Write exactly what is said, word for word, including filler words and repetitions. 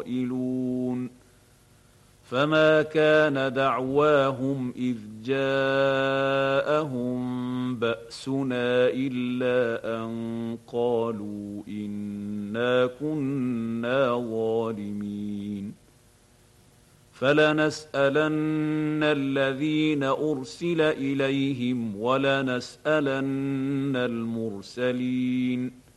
قائلون فما كان دعواهم إذ جاءهم بأسنا إلا أن قالوا إنا كنا ظالمين فلنسألن الذين أرسل إليهم ولنسألن المرسلين